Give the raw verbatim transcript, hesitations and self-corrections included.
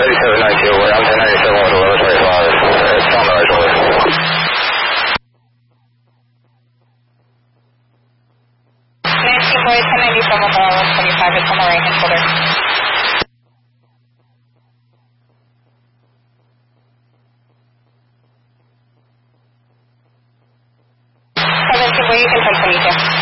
thirty-seven ninety-two, we're on ten ninety-seven with eleven twenty-five. It's on the right shoulder. nineteen boy, ten ninety-seven with eleven twenty-five, it's on the right hand shoulder. seventeen boy, you can ten twenty-two.